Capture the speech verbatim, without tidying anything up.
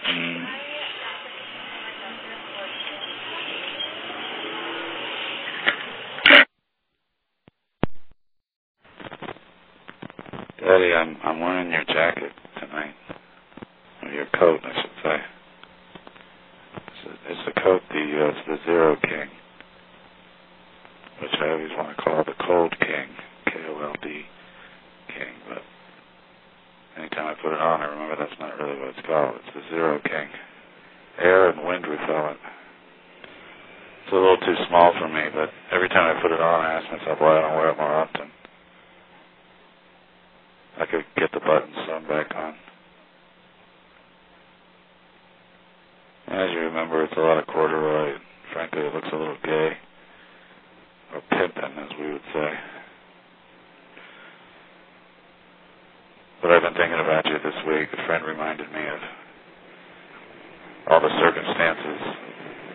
Mm. Daddy, I'm I'm wearing your jacket tonight. Or your coat, I should say. It's, a, it's the coat, the uh, it's the Zero King, which I always want to call the Cold King, K O L D King, but anytime I put it on, I remember that's not really what it's called. It's the Zero King. Air and wind repellent. It's a little too small for me, but every time I put it on, I ask myself why I don't wear it more often. I could get the buttons sewn back on. As you remember, it's a lot of corduroy. Frankly, it looks a little gay. Or pimpin', as we would say. But I've been thinking about you this week. A friend reminded me of all the circumstances